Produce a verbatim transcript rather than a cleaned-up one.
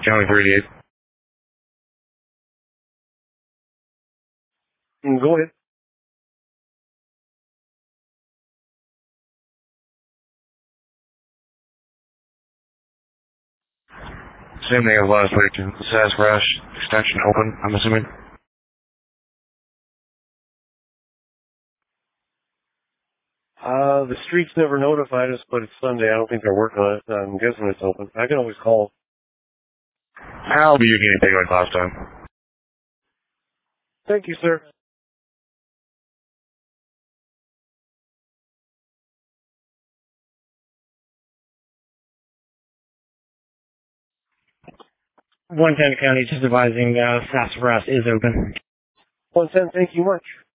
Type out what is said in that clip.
County three eighty-eight. Mm, Go ahead. Same thing as last week. Sassafras extension open, I'm assuming. Uh, the streets never notified us, but it's Sunday. I don't think they're working on it. I'm guessing it's open. I can always call. I'll be your guinea pig like last time. Thank you, sir. one ten County just advising uh, Sassafras is open. one ten, thank you much.